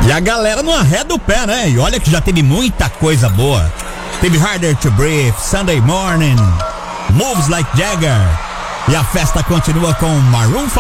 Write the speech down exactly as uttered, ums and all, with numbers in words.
E a galera não arreda o pé, né? E olha que já teve muita coisa boa. Teve Harder to Breathe, Sunday Morning, Moves Like Jagger. E a festa continua com Maroon five.